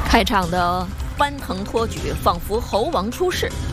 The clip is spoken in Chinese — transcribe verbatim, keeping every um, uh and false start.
开场的翻腾托举，仿佛猴王出世，